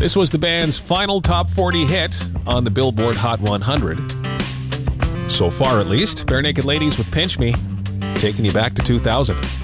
This was the band's final top 40 hit on the Billboard Hot 100. So far, at least, Barenaked Ladies with Pinch Me, taking you back to 2000.